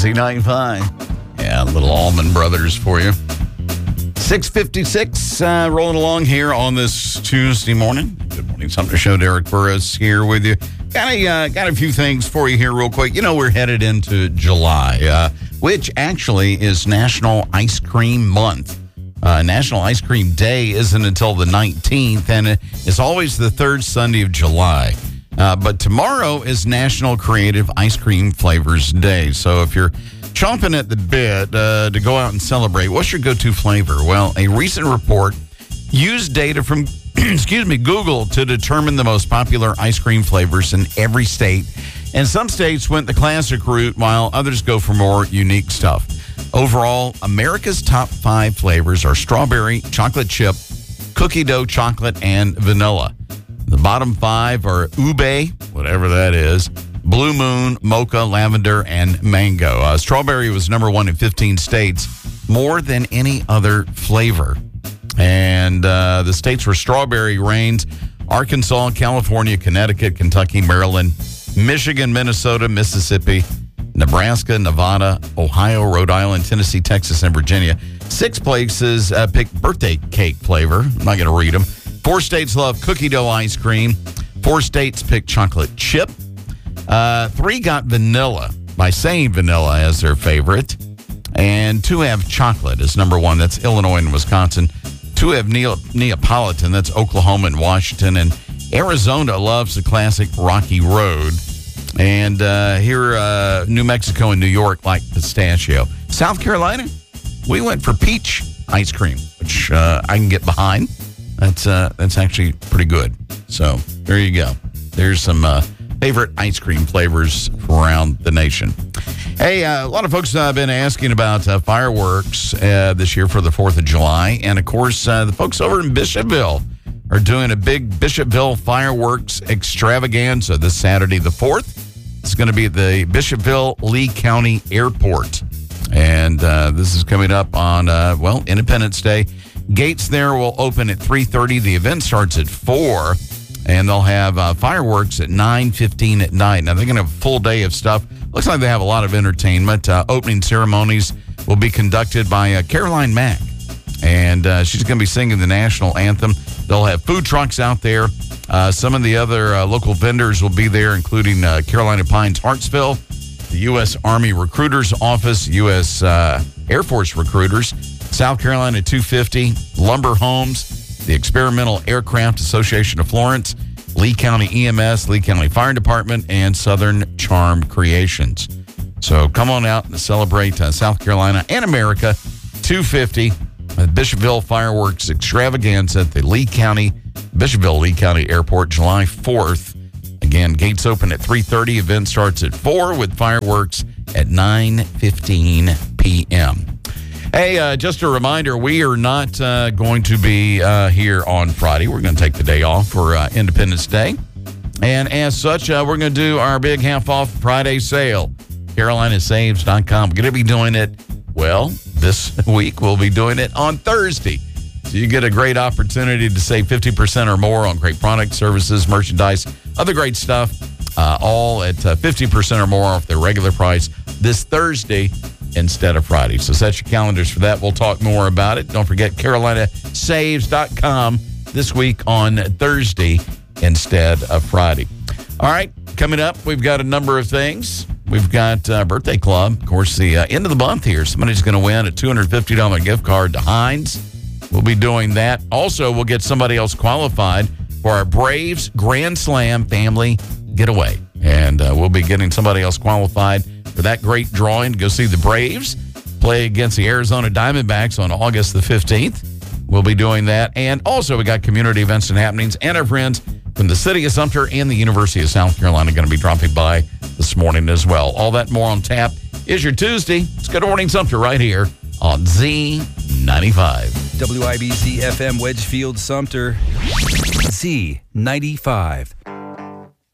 Z95. Yeah, little Allman Brothers for you. 6:56, rolling along here on this Tuesday morning. Good morning, Sumter Show. Derek Burris here with you. Got a few things for you here real quick. You know, we're headed into July, which actually is National Ice Cream Month. National Ice Cream Day isn't until the 19th, and it's always the third Sunday of July. But tomorrow is National Creative Ice Cream Flavors Day. So if you're chomping at the bit to go out and celebrate, what's your go-to flavor? Well, a recent report used data from Google to determine the most popular ice cream flavors in every state. And some states went the classic route, while others go for more unique stuff. Overall, America's top 5 flavors are strawberry, chocolate chip, cookie dough chocolate, and vanilla. The bottom 5 are ube, whatever that is, blue moon, mocha, lavender, and mango. Strawberry was number 1 in 15 states, more than any other flavor. And the states where strawberry reigns: Arkansas, California, Connecticut, Kentucky, Maryland, Michigan, Minnesota, Mississippi, Nebraska, Nevada, Ohio, Rhode Island, Tennessee, Texas, and Virginia. 6 places pick birthday cake flavor. I'm not going to read them. 4 states love cookie dough ice cream. 4 states pick chocolate chip. 3 got vanilla by saying vanilla as their favorite. And 2 have chocolate as number 1. That's Illinois and Wisconsin. 2 have Neapolitan. That's Oklahoma and Washington. And Arizona loves the classic Rocky Road. And here, New Mexico and New York like pistachio. South Carolina, we went for peach ice cream, which I can get behind. That's actually pretty good. So there you go. There's some favorite ice cream flavors around the nation. Hey, a lot of folks have been asking about fireworks this year for the 4th of July. And, of course, the folks over in Bishopville are doing a big Bishopville fireworks extravaganza this Saturday, the 4th. It's going to be at the Bishopville Lee County Airport. And this is coming up on, Independence Day. Gates there will open at 3:30. The event starts at 4, and they'll have fireworks at 9:15 at night. Now, they're going to have a full day of stuff. Looks like they have a lot of entertainment. Opening ceremonies will be conducted by Caroline Mack, and she's going to be singing the national anthem. They'll have food trucks out there. Some of the other local vendors will be there, including Carolina Pines Hartsville, the U.S. Army Recruiters Office, U.S. Air Force Recruiters, South Carolina 250, Lumber Homes, the Experimental Aircraft Association of Florence, Lee County EMS, Lee County Fire Department, and Southern Charm Creations. So come on out and celebrate South Carolina and America. 250, Bishopville Fireworks Extravaganza at the Bishopville Lee County Airport, July 4th. Again, gates open at 3:30. Event starts at 4 with fireworks at 9:15 p.m. Hey, just a reminder, we are not going to be here on Friday. We're going to take the day off for Independence Day. And as such, we're going to do our big half-off Friday sale. CarolinaSaves.com. We're going to be doing it, this week we'll be doing it on Thursday. So you get a great opportunity to save 50% or more on great products, services, merchandise, other great stuff, all at 50% or more off their regular price this Thursday instead of Friday. So set your calendars for that. We'll talk more about it. Don't forget CarolinaSaves.com this week on Thursday instead of Friday. All right, coming up, we've got a number of things. We've got Birthday Club. Of course, the end of the month here, somebody's going to win a $250 gift card to Heinz. We'll be doing that. Also, we'll get somebody else qualified for our Braves Grand Slam family getaway. And we'll be getting somebody else qualified for that great drawing to go see the Braves play against the Arizona Diamondbacks on August the 15th. We'll be doing that. And also, we got community events and happenings. And our friends from the City of Sumter and the University of South Carolina are going to be dropping by this morning as well. All that more on tap is your Tuesday. It's Good Morning Sumter right here on Z95. WIBC FM Wedgefield Sumter, Z95.